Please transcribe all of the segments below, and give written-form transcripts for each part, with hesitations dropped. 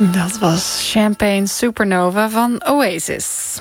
Dat was Champagne Supernova van Oasis.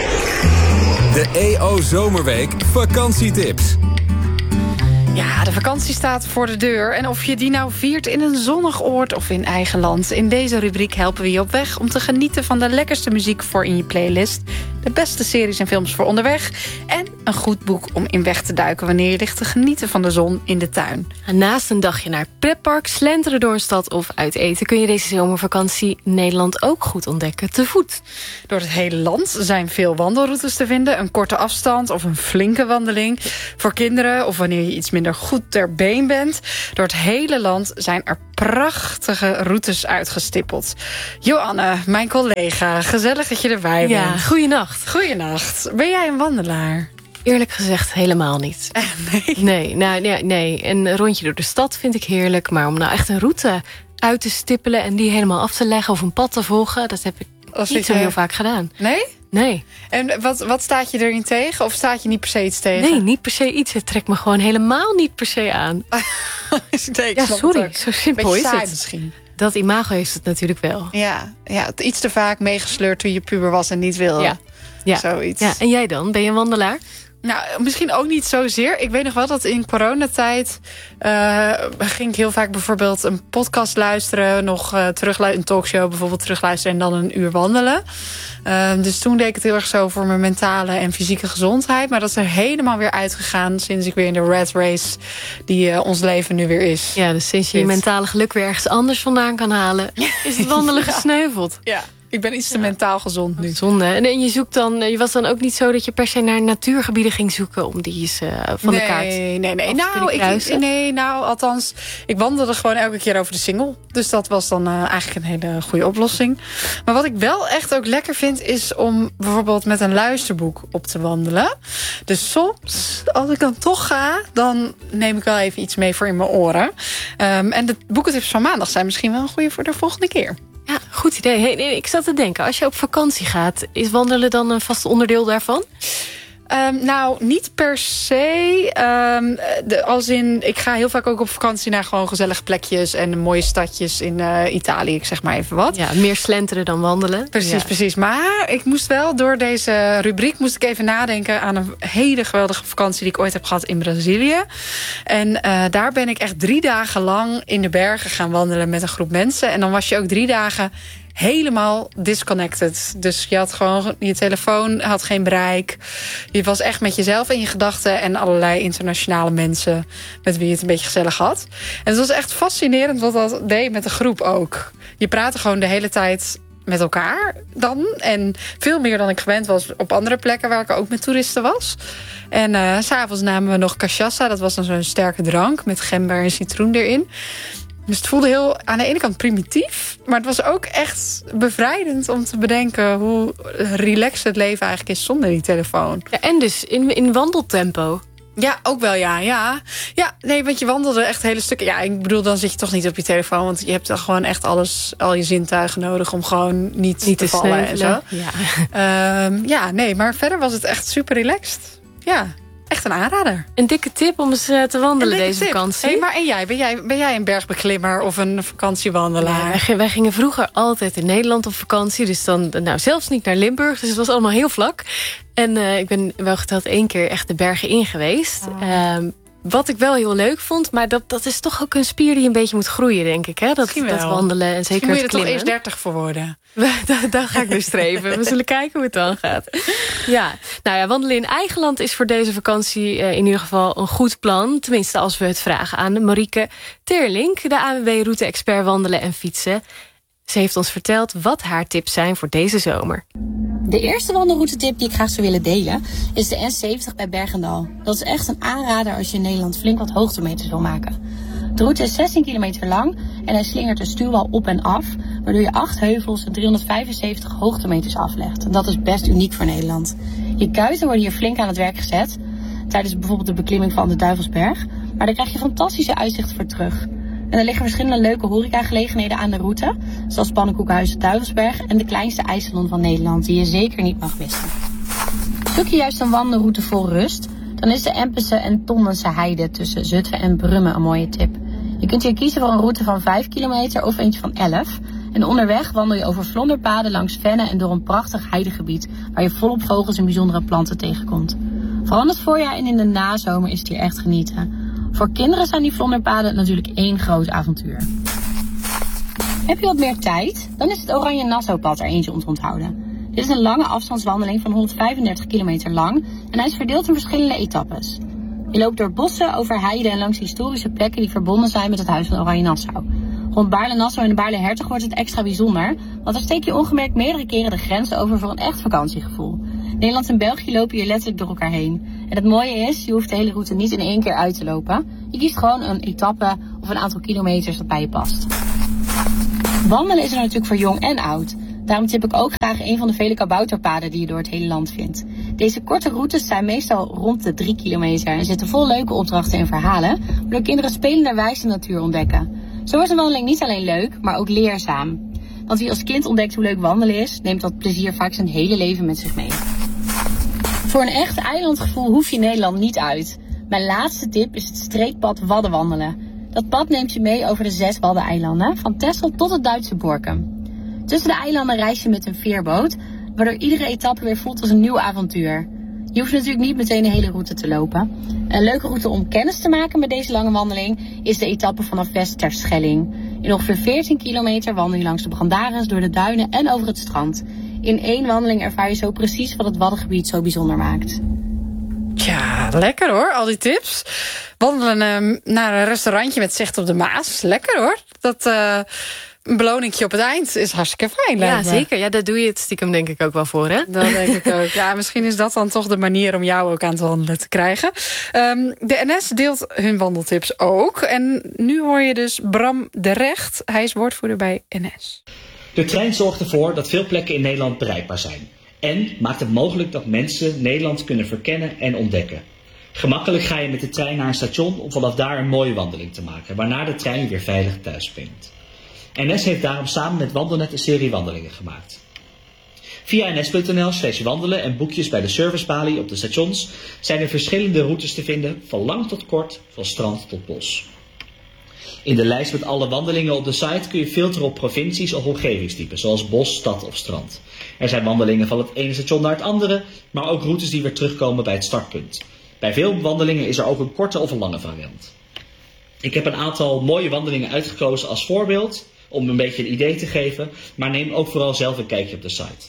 De EO Zomerweek vakantietips. Ja, de vakantie staat voor de deur. En of je die nou viert in een zonnig oord of in eigen land. In deze rubriek helpen we je op weg om te genieten van de lekkerste muziek voor in je playlist. De beste series en films voor onderweg. En een goed boek om in weg te duiken wanneer je ligt te genieten van de zon in de tuin. Naast een dagje naar pretpark, slenteren door een stad of uit eten kun je deze zomervakantie Nederland ook goed ontdekken te voet. Door het hele land zijn veel wandelroutes te vinden. Een korte afstand of een flinke wandeling. Voor kinderen of wanneer je iets minder goed ter been bent. Door het hele land zijn er prachtige routes uitgestippeld. Joanne, mijn collega, gezellig dat je erbij bent. Ja, goeienacht. Goeienacht. Ben jij een wandelaar? Eerlijk gezegd helemaal niet. Nee. Nee. Een rondje door de stad vind ik heerlijk. Maar om nou echt een route uit te stippelen en die helemaal af te leggen of een pad te volgen, dat heb ik niet zo heel vaak gedaan. Nee? Nee. En wat staat je erin tegen? Of staat je niet per se iets tegen? Nee, niet per se iets. Het trekt me gewoon helemaal niet per se aan. Nee, ja, sorry. Zo simpel is het. Misschien. Dat imago heeft het natuurlijk wel. Ja, iets te vaak meegesleurd toen je puber was en niet wilde. Ja. Zoiets. Ja, en jij dan? Ben je een wandelaar? Nou, misschien ook niet zozeer. Ik weet nog wel dat in coronatijd ging ik heel vaak bijvoorbeeld een podcast luisteren, nog een talkshow bijvoorbeeld terugluisteren en dan een uur wandelen. Dus toen deed ik het heel erg zo voor mijn mentale en fysieke gezondheid. Maar dat is er helemaal weer uitgegaan sinds ik weer in de rat race die ons leven nu weer is. Ja, dus sinds je je mentale geluk weer ergens anders vandaan kan halen, is het wandelen gesneuveld. Ja. Ik ben iets te mentaal gezond nu. Zonde. En je was dan ook niet zo dat je per se naar natuurgebieden ging zoeken om die eens van de kaart. Nee. Althans, ik wandelde gewoon elke keer over de Singel. Dus dat was dan eigenlijk een hele goede oplossing. Maar wat ik wel echt ook lekker vind, is om bijvoorbeeld met een luisterboek op te wandelen. Dus soms, als ik dan toch ga, dan neem ik wel even iets mee voor in mijn oren. En de boekentips van maandag zijn misschien wel een goede voor de volgende keer. Ja, goed idee. Hey, ik zat te denken, als je op vakantie gaat, is wandelen dan een vast onderdeel daarvan? Nou, niet per se. Als in, ik ga heel vaak ook op vakantie naar gewoon gezellige plekjes en mooie stadjes in Italië, ik zeg maar even wat. Ja, meer slenteren dan wandelen. Precies. Maar ik moest wel, door deze rubriek, moest ik even nadenken aan een hele geweldige vakantie die ik ooit heb gehad in Brazilië. En daar ben ik echt 3 dagen lang in de bergen gaan wandelen met een groep mensen. En dan was je ook 3 dagen helemaal disconnected. Dus je had gewoon, je telefoon had geen bereik. Je was echt met jezelf en je gedachten en allerlei internationale mensen met wie je het een beetje gezellig had. En het was echt fascinerend wat dat deed met de groep ook. Je praatte gewoon de hele tijd met elkaar dan. En veel meer dan ik gewend was op andere plekken waar ik ook met toeristen was. En 's avonds namen we nog cachaça. Dat was dan zo'n sterke drank met gember en citroen erin. Dus het voelde heel aan de ene kant primitief, maar het was ook echt bevrijdend om te bedenken hoe relaxed het leven eigenlijk is zonder die telefoon. Ja, en dus in wandeltempo. Ja, ook wel, ja. Ja, nee, want je wandelde echt hele stukken. Ja, ik bedoel, dan zit je toch niet op je telefoon, want je hebt dan gewoon echt al je zintuigen nodig om gewoon niet te vallen en zo. Ja. Nee, maar verder was het echt super relaxed. Ja. Echt een aanrader. Een dikke tip om eens te wandelen deze vakantie. Hey, maar en jij? Ben jij een bergbeklimmer of een vakantiewandelaar? Ja, wij gingen vroeger altijd in Nederland op vakantie. Dus dan zelfs niet naar Limburg. Dus het was allemaal heel vlak. En ik ben wel geteld 1 keer echt de bergen in geweest. Wat ik wel heel leuk vond, maar dat is toch ook een spier die een beetje moet groeien, denk ik. Hè? Dat wandelen en zeker het klimmen. Moet je er toch eerst 30 voor worden? Daar ga ik dus streven. We zullen kijken hoe het dan gaat. Ja, nou ja, wandelen in eigen land is voor deze vakantie in ieder geval een goed plan. Tenminste, als we het vragen aan Marieke Teerlink, de ANWB-route-expert wandelen en fietsen. Ze heeft ons verteld wat haar tips zijn voor deze zomer. De eerste wandelroutetip die ik graag zou willen delen is de N70 bij Bergendal. Dat is echt een aanrader als je in Nederland flink wat hoogtemeters wil maken. De route is 16 kilometer lang en hij slingert een stuwwal op en af, waardoor je 8 heuvels en 375 hoogtemeters aflegt. En dat is best uniek voor Nederland. Je kuiten worden hier flink aan het werk gezet, tijdens bijvoorbeeld de beklimming van de Duivelsberg, maar daar krijg je fantastische uitzichten voor terug. En er liggen verschillende leuke horecagelegenheden aan de route, zoals Pannenkoekenhuis Duivelsberg en de kleinste ijssalon van Nederland, die je zeker niet mag missen. Zoek je juist een wandelroute vol rust, dan is de Empense en Tondense heide tussen Zutphen en Brummen een mooie tip. Je kunt hier kiezen voor een route van 5 kilometer of eentje van 11. En onderweg wandel je over vlonderpaden langs vennen en door een prachtig heidegebied waar je volop vogels en bijzondere planten tegenkomt. Vooral in het voorjaar en in de nazomer is het hier echt genieten. Voor kinderen zijn die vlonderpaden natuurlijk één groot avontuur. Heb je wat meer tijd? Dan is het Oranje Nassaupad er eentje om te onthouden. Dit is een lange afstandswandeling van 135 kilometer lang en hij is verdeeld in verschillende etappes. Je loopt door bossen, over heiden en langs historische plekken die verbonden zijn met het Huis van Oranje Nassau. Rond Baarle-Nassau en de Baarle-Hertog wordt het extra bijzonder, want daar steek je ongemerkt meerdere keren de grens over voor een echt vakantiegevoel. Nederland en België lopen hier letterlijk door elkaar heen. En het mooie is, je hoeft de hele route niet in één keer uit te lopen. Je kiest gewoon een etappe of een aantal kilometers dat bij je past. Wandelen is er natuurlijk voor jong en oud. Daarom tip ik ook graag een van de vele kabouterpaden die je door het hele land vindt. Deze korte routes zijn meestal rond de 3 kilometer en zitten vol leuke opdrachten en verhalen, waardoor kinderen spelenderwijs de natuur ontdekken. Zo wordt een wandeling niet alleen leuk, maar ook leerzaam. Want wie als kind ontdekt hoe leuk wandelen is, neemt dat plezier vaak zijn hele leven met zich mee. Voor een echt eilandgevoel hoef je Nederland niet uit. Mijn laatste tip is het streekpad Waddenwandelen. Dat pad neemt je mee over de 6 Waddeneilanden, van Texel tot het Duitse Borkum. Tussen de eilanden reis je met een veerboot, waardoor iedere etappe weer voelt als een nieuw avontuur. Je hoeft natuurlijk niet meteen de hele route te lopen. Een leuke route om kennis te maken met deze lange wandeling is de etappe vanaf Westerschelling. In ongeveer 14 kilometer wandel je langs de Brandaris, door de duinen en over het strand. In één wandeling ervaar je zo precies wat het Waddengebied zo bijzonder maakt. Ja, lekker hoor, al die tips. Wandelen naar een restaurantje met zicht op de Maas. Lekker hoor. Dat een beloningje op het eind is hartstikke fijn. Ja, zeker. Ja, daar doe je het stiekem denk ik ook wel voor, hè? Dat denk ik ook. Ja, misschien is dat dan toch de manier om jou ook aan het wandelen te krijgen. De NS deelt hun wandeltips ook. En nu hoor je dus Bram de Recht. Hij is woordvoerder bij NS. De trein zorgt ervoor dat veel plekken in Nederland bereikbaar zijn. En maakt het mogelijk dat mensen Nederland kunnen verkennen en ontdekken. Gemakkelijk ga je met de trein naar een station om vanaf daar een mooie wandeling te maken, waarna de trein weer veilig thuis brengt. NS heeft daarom samen met Wandelnet een serie wandelingen gemaakt. Via ns.nl/wandelen en boekjes bij de servicebalie op de stations zijn er verschillende routes te vinden, van lang tot kort, van strand tot bos. In de lijst met alle wandelingen op de site kun je filteren op provincies of omgevingstypen, zoals bos, stad of strand. Er zijn wandelingen van het ene station naar het andere, maar ook routes die weer terugkomen bij het startpunt. Bij veel wandelingen is er ook een korte of een lange variant. Ik heb een aantal mooie wandelingen uitgekozen als voorbeeld, om een beetje een idee te geven, maar neem ook vooral zelf een kijkje op de site.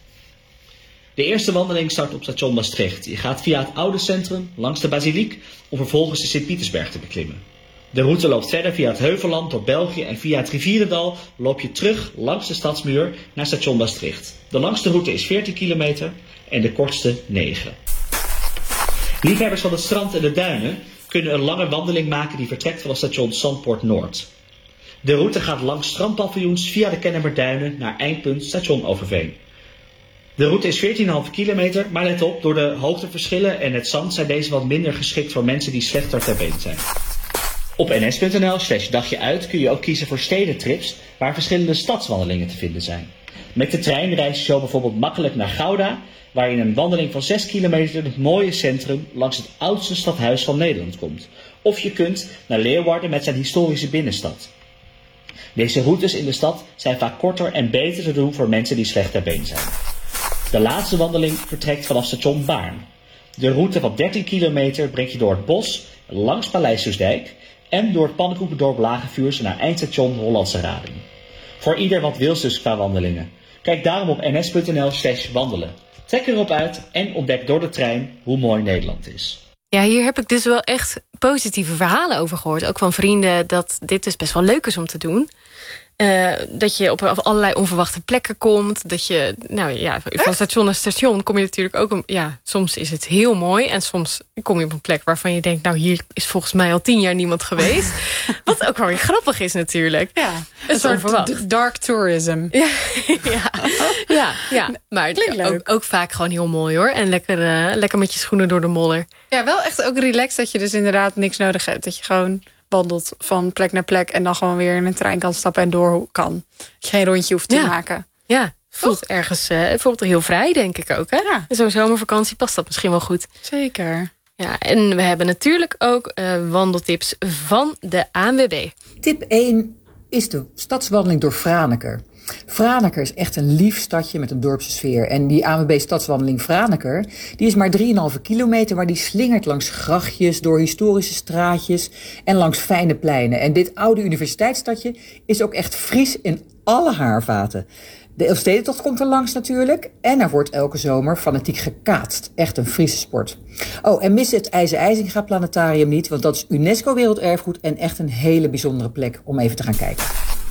De eerste wandeling start op station Maastricht. Je gaat via het oude centrum, langs de basiliek, om vervolgens de Sint-Pietersberg te beklimmen. De route loopt verder via het Heuvelland door België en via het Rivierendal loop je terug langs de stadsmuur naar station Maastricht. De langste route is 14 kilometer en de kortste 9. Liefhebbers van het strand en de duinen kunnen een lange wandeling maken die vertrekt van het station Zandpoort Noord. De route gaat langs strandpaviljoens via de Kennemerduinen naar eindpunt station Overveen. De route is 14,5 kilometer, maar let op, door de hoogteverschillen en het zand zijn deze wat minder geschikt voor mensen die slechter ter been zijn. Op ns.nl/dagje uit kun je ook kiezen voor stedentrips waar verschillende stadswandelingen te vinden zijn. Met de trein reis je zo bijvoorbeeld makkelijk naar Gouda, waar je in een wandeling van 6 kilometer het mooie centrum langs het oudste stadhuis van Nederland komt. Of je kunt naar Leeuwarden met zijn historische binnenstad. Deze routes in de stad zijn vaak korter en beter te doen voor mensen die slecht ter been zijn. De laatste wandeling vertrekt vanaf station Baarn. De route van 13 kilometer brengt je door het bos, langs Paleis Soesdijk en door het pannenkoekendorp Lagevuurs naar eindstation Hollandse Rading. Voor ieder wat wils dus qua wandelingen. Kijk daarom op ns.nl/wandelen. Trek erop uit en ontdek door de trein hoe mooi Nederland is. Ja, hier heb ik dus wel echt positieve verhalen over gehoord. Ook van vrienden dat dit dus best wel leuk is om te doen. Dat je op allerlei onverwachte plekken komt. Dat je, nou ja, van station naar station kom je natuurlijk ook... Ja, soms is het heel mooi. En soms kom je op een plek waarvan je denkt... nou, hier is volgens mij al 10 jaar niemand geweest. Wat ook wel weer grappig is natuurlijk. Ja, een soort dark tourism. Ja. Maar ook vaak gewoon heel mooi hoor. En lekker met je schoenen door de modder. Ja, wel echt ook relaxed dat je dus inderdaad niks nodig hebt. Dat je gewoon wandelt van plek naar plek en dan gewoon weer in een trein kan stappen en door kan. Dat je geen rondje hoeft te maken. Ja, voelt ergens voelt heel vrij, denk ik ook. Hè? Ja. In zo'n zomervakantie past dat misschien wel goed. Zeker. Ja, en we hebben natuurlijk ook wandeltips van de ANWB. Tip 1. is de stadswandeling door Franeker. Franeker is echt een lief stadje met een dorpse sfeer. En die ANWB stadswandeling Franeker, die is maar 3,5 kilometer, maar die slingert langs grachtjes, door historische straatjes en langs fijne pleinen. En dit oude universiteitsstadje is ook echt Fries in alle haarvaten. De Elfstedentocht komt er langs natuurlijk. En er wordt elke zomer fanatiek gekaatst. Echt een Friese sport. Oh, en mis het IJzer-IJzinga Planetarium niet, want dat is UNESCO Werelderfgoed en echt een hele bijzondere plek om even te gaan kijken.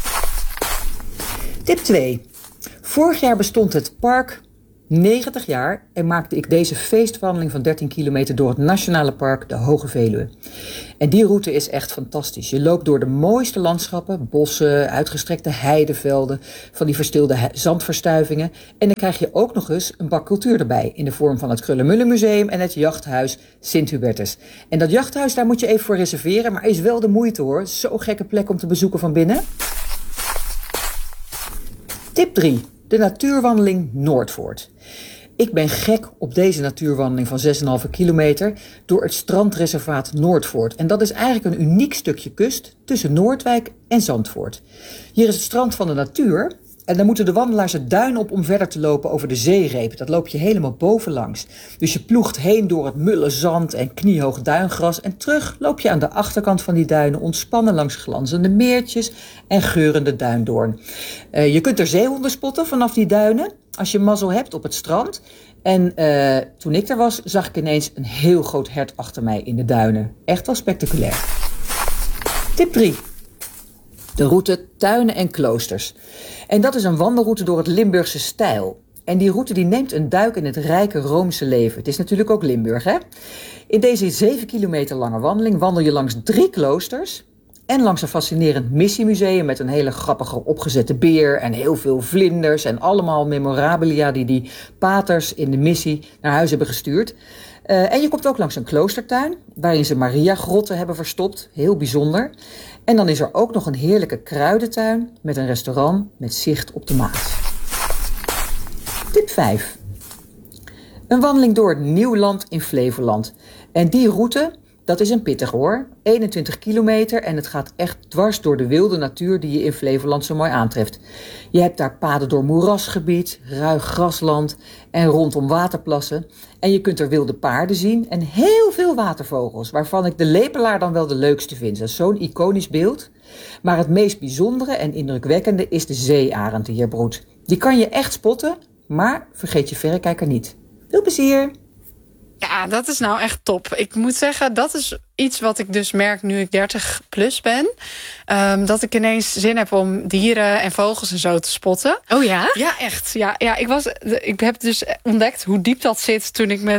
Tip 2. Vorig jaar bestond het park 90 jaar en maakte ik deze feestwandeling van 13 kilometer door het Nationale Park de Hoge Veluwe. En die route is echt fantastisch. Je loopt door de mooiste landschappen, bossen, uitgestrekte heidevelden, van die verstilde zandverstuivingen. En dan krijg je ook nog eens een bak cultuur erbij in de vorm van het Krullenmullen Museum en het jachthuis Sint-Hubertus. En dat jachthuis, daar moet je even voor reserveren, maar is wel de moeite hoor. Zo'n gekke plek om te bezoeken van binnen. Tip 3. De natuurwandeling Noordvoort. Ik ben gek op deze natuurwandeling van 6,5 kilometer door het strandreservaat Noordvoort. En dat is eigenlijk een uniek stukje kust tussen Noordwijk en Zandvoort. Hier is het strand van de natuur. En dan moeten de wandelaars het duin op om verder te lopen over de zeereep. Dat loop je helemaal bovenlangs. Dus je ploegt heen door het mulle zand en kniehoog duingras. En terug loop je aan de achterkant van die duinen ontspannen langs glanzende meertjes en geurende duindoorn. Je kunt er zeehonden spotten vanaf die duinen als je mazzel hebt op het strand. En toen ik er was, zag ik ineens een heel groot hert achter mij in de duinen. Echt wel spectaculair. Tip 3. De route Tuinen en Kloosters. En dat is een wandelroute door het Limburgse stijl. En die route die neemt een duik in het rijke Roomse leven. Het is natuurlijk ook Limburg, hè? In deze 7 kilometer lange wandeling wandel je langs 3 kloosters en langs een fascinerend missiemuseum met een hele grappige opgezette beer en heel veel vlinders en allemaal memorabilia die paters in de missie naar huis hebben gestuurd. En je komt ook langs een kloostertuin waarin ze Maria-grotten hebben verstopt. Heel bijzonder. En dan is er ook nog een heerlijke kruidentuin met een restaurant met zicht op de Maas. Tip 5. Een wandeling door het Nieuwland in Flevoland. En die route, dat is een pittige hoor. 21 kilometer en het gaat echt dwars door de wilde natuur die je in Flevoland zo mooi aantreft. Je hebt daar paden door moerasgebied, ruig grasland en rondom waterplassen. En je kunt er wilde paarden zien en heel veel watervogels, waarvan ik de lepelaar dan wel de leukste vind. Dat is zo'n iconisch beeld. Maar het meest bijzondere en indrukwekkende is de zeearend die hier broedt. Die kan je echt spotten, maar vergeet je verrekijker niet. Veel plezier! Ja, dat is nou echt top. Ik moet zeggen, dat is iets wat ik dus merk nu ik 30 plus ben. Dat ik ineens zin heb om dieren en vogels en zo te spotten. Oh ja? Ja, echt. Ja, ik heb dus ontdekt hoe diep dat zit toen ik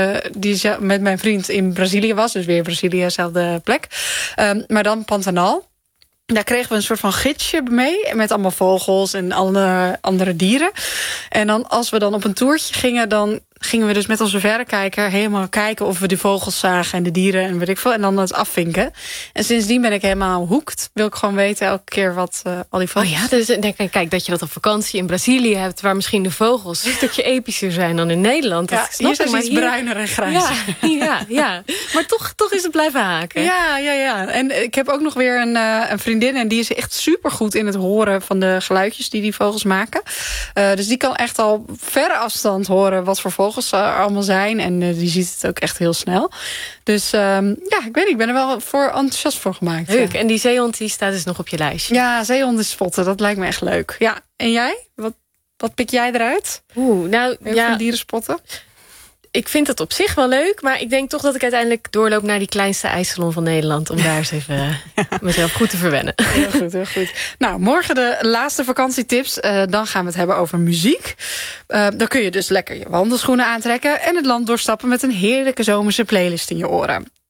met mijn vriend in Brazilië was. Dus weer Brazilië, dezelfde plek. Maar dan Pantanal. Daar kregen we een soort van gidsje mee met allemaal vogels en alle andere dieren. En dan als we dan op een toertje gingen, dan gingen we dus met onze verrekijker helemaal kijken of we de vogels zagen en de dieren en weet ik veel. En dan het afvinken. En sindsdien ben ik helemaal hoekt. Wil ik gewoon weten elke keer wat al die vogels. Oh ja, dus kijk dat je dat op vakantie in Brazilië hebt, waar misschien de vogels een stukje epischer zijn dan in Nederland. Ja, hier zijn ze iets bruiner en grijzer. Ja. Maar toch is het blijven haken. Ja. En ik heb ook nog weer een vriendin en die is echt supergoed in het horen van de geluidjes die vogels maken. Dus die kan echt al verre afstand horen wat voor vogels er allemaal zijn. En die ziet het ook echt heel snel. Dus ik weet niet, ik ben er wel enthousiast voor gemaakt. Leuk. Ja. En die zeehond die staat dus nog op je lijstje. Ja, zeehonden spotten, dat lijkt me echt leuk. Ja, en jij? Wat pik jij eruit? Van dieren spotten? Ik vind het op zich wel leuk, maar ik denk toch dat ik uiteindelijk doorloop naar die kleinste ijssalon van Nederland om daar eens even mezelf goed te verwennen. Heel goed. Nou, morgen de laatste vakantietips. Dan gaan we het hebben over muziek. Dan kun je dus lekker je wandelschoenen aantrekken en het land doorstappen met een heerlijke zomerse playlist in je oren.